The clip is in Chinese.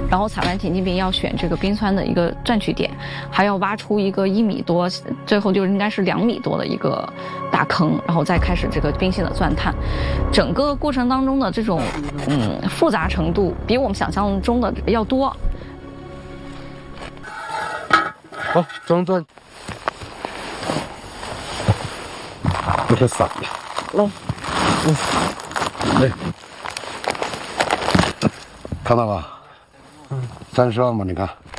然后采完田径兵要选这个冰川的一个钻取点，还要挖出一个1米多，最后就应该是2米多的一个大坑，然后再开始这个冰线的钻探。整个过程当中的这种复杂程度比我们想象中的要多。 好，装钻。不是散了。哎，看到吧？32嘛，你看。